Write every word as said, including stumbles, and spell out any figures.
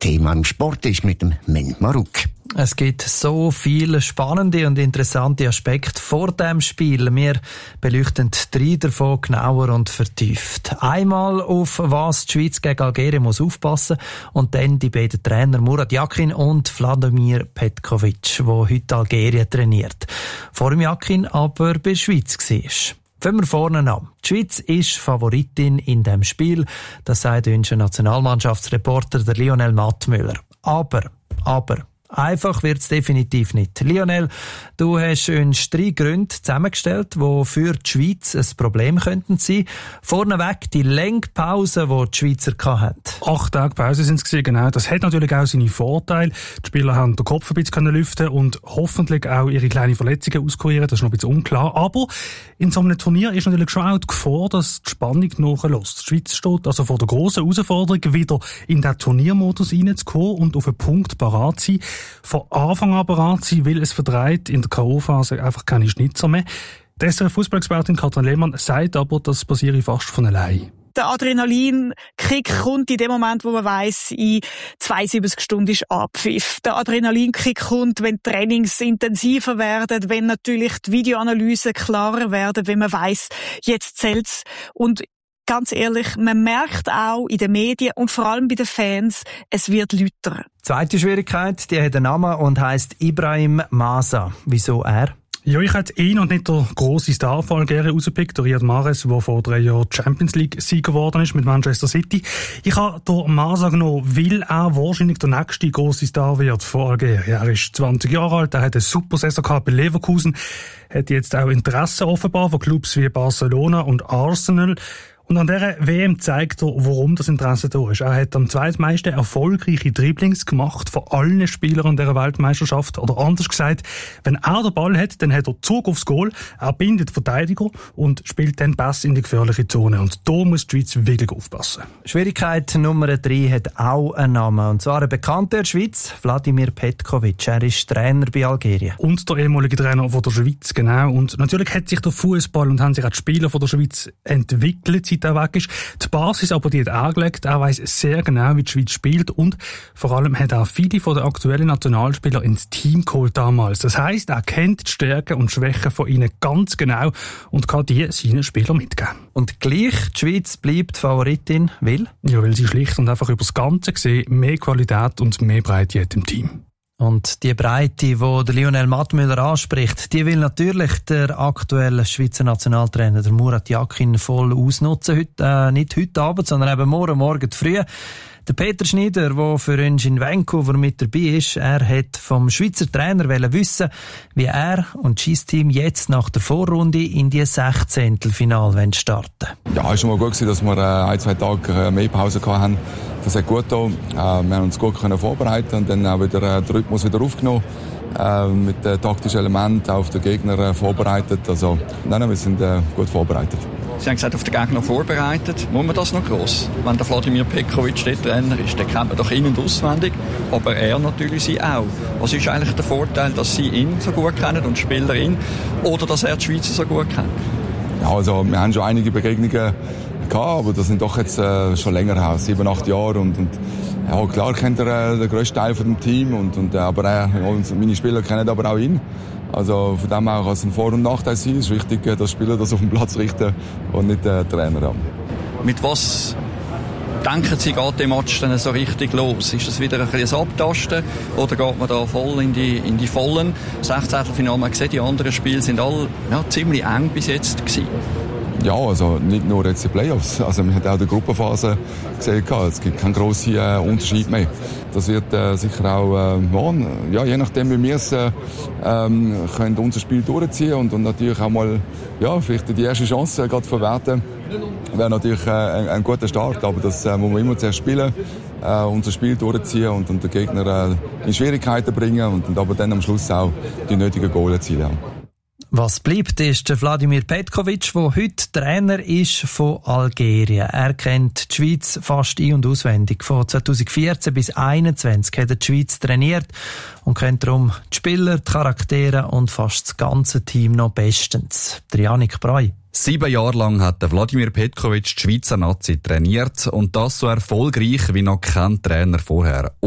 Thema im Sport ist mit dem Men Maruk. Es gibt so viele spannende und interessante Aspekte vor dem Spiel. Wir beleuchten drei davon genauer und vertieft. Einmal, auf was die Schweiz gegen Algerien muss aufpassen und dann die beiden Trainer Murat Yakin und Vladimir Petkovic, der heute Algerien trainiert. Vor dem Yakin aber bei der Schweiz war. Fangen wir vorne an. Die Schweiz ist Favoritin in diesem Spiel. Das sagt unser Nationalmannschaftsreporter der Lionel Mattmüller. Aber, aber, einfach wird's definitiv nicht. Lionel, du hast uns drei Gründe zusammengestellt, die für die Schweiz ein Problem könnten sein. Vorneweg die Längpause, die die Schweizer hatten. Acht Tage Pause sind es gewesen, genau. Das hat natürlich auch seine Vorteile. Die Spieler haben den Kopf ein bisschen lüften und hoffentlich auch ihre kleinen Verletzungen auskurieren. Das ist noch ein bisschen unklar. Aber in so einem Turnier ist natürlich schon auch die Gefahr, dass die Spannung nachlässt. Die Schweiz steht also vor der grossen Herausforderung, wieder in den Turniermodus reinzukommen und auf einen Punkt parat zu sein. Von Anfang an bereit sein, weil es verdreht in der K O-Phase einfach keine Schnitzer mehr. Die S R F-Fußballexpertin Katrin Lehmann sagt aber, das passiere fast von allein. Der Adrenalinkick kommt in dem Moment, wo man weiss, in zweiundsiebzig Stunden ist Abpfiff. Der Adrenalinkick kommt, wenn die Trainings intensiver werden, wenn natürlich die Videoanalysen klarer werden, wenn man weiss, jetzt zählt's. Und ganz ehrlich, man merkt auch in den Medien und vor allem bei den Fans, es wird lauter. Die zweite Schwierigkeit, die hat einen Namen und heisst Ibrahim Masa. Wieso er? Ja, ich hätte ihn und nicht der grosse Star von Algerien rausgepickt, der Riyad Mahrez, der vor drei Jahren Champions League-Sieger geworden ist mit Manchester City. Ich habe den Masa genommen, weil er wahrscheinlich der nächste grosse Star wird von Algerien. Er ist zwanzig Jahre alt, er hat eine super Saison gehabt bei Leverkusen, hat jetzt auch Interesse offenbar von Clubs wie Barcelona und Arsenal. Und an dieser W M zeigt er, warum das Interesse da ist. Er hat am zweitmeisten erfolgreiche Dribblings gemacht von allen Spielern an dieser Weltmeisterschaft. Oder anders gesagt, wenn er den Ball hat, dann hat er Zug aufs Goal, er bindet Verteidiger und spielt dann Pass in die gefährliche Zone. Und da muss die Schweiz wirklich aufpassen. Schwierigkeit Nummer drei hat auch einen Namen. Und zwar ein Bekannter der Schweiz, Vladimir Petkovic. Er ist Trainer bei Algerien. Und der ehemalige Trainer von der Schweiz, genau. Und natürlich hat sich der Fußball und haben sich auch die Spieler von der Schweiz entwickelt, seit er weg ist. Die Basis aber, die hat angelegt. Er weiss sehr genau, wie die Schweiz spielt und vor allem hat er viele von den aktuellen Nationalspielern ins Team geholt damals. Das heisst, er kennt die Stärken und Schwächen von ihnen ganz genau und kann die seinen Spielern mitgeben. Und gleich, die Schweiz bleibt Favoritin, weil? Ja, weil sie schlicht und einfach über das Ganze gesehen mehr Qualität und mehr Breite hat im Team. Und die Breite, die der Lionel Mattmüller anspricht, die will natürlich der aktuelle Schweizer Nationaltrainer, der Murat Yakin, voll ausnutzen. Heute, äh, nicht heute Abend, sondern eben morgen, morgen früh. Der Peter Schneider, der für uns in Vancouver mit dabei ist, er hat vom Schweizer Trainer wissen, wie er und das Team jetzt nach der Vorrunde in die Sechzehntelfinale starten. Ja, es war schon mal gut gewesen, dass wir äh, ein, zwei Tage mehr Pause hatten. Das hat gut getan. Äh, wir haben uns gut können vorbereiten und dann auch wieder äh, den Rhythmus wieder aufgenommen. Äh, mit den taktischen Elementen auf den Gegner äh, vorbereitet. Also, nein, nein, wir sind äh, gut vorbereitet. Sie haben gesagt, auf den Gegner vorbereitet. Muss man das noch gross? Wenn der Vladimir Petkovic der Trainer ist, dann kennt man doch ihn und auswendig. Aber er natürlich sie auch. Was ist eigentlich der Vorteil, dass Sie ihn so gut kennen und die Spieler ihn? Oder dass er die Schweizer so gut kennt? Ja, also, wir haben schon einige Begegnungen gehabt, aber das sind doch jetzt äh, schon länger her, sieben, acht Jahre. Und, und ja, klar kennt er äh, den grössten Teil von dem Team. Und, und, äh, aber er, und meine Spieler kennen aber auch ihn. Also von dem her kann es ein Vor- und Nachteil sein. Es ist wichtig, dass Spieler das auf den Platz richten und nicht der Trainer haben. Mit was denken Sie, geht der Match dann so richtig los? Ist das wieder ein bisschen Abtasten oder geht man da voll in die, in die Vollen? Sechzehntelfinale, man sieht, die anderen Spiele sind alle ja, ziemlich eng bis jetzt gewesen. Ja, also nicht nur jetzt die Playoffs. Also wir haben auch die Gruppenphase gesehen. Es gibt keinen grossen äh, Unterschied mehr. Das wird äh, sicher auch äh, morgen, ja, je nachdem wie wir es äh, ähm, können unser Spiel durchziehen und, und natürlich auch mal ja, vielleicht die erste Chance äh, gerade verwerten. Wäre natürlich äh, ein, ein guter Start, aber das äh, muss man immer zuerst spielen, äh, unser Spiel durchziehen und, und den Gegner äh, in Schwierigkeiten bringen und, und aber dann am Schluss auch die nötigen Goal erzielen. Ja. Was bleibt, ist der Vladimir Petkovic, der heute Trainer ist von Algerien. Er kennt die Schweiz fast ein- und auswendig. Von zweitausendvierzehn bis zweitausendeinundzwanzig hat er die Schweiz trainiert und kennt darum die Spieler, die Charaktere und fast das ganze Team noch bestens. Der Janik Breu. Sieben Jahre lang hat der Vladimir Petkovic die Schweizer Nazi trainiert und das so erfolgreich wie noch kein Trainer vorher.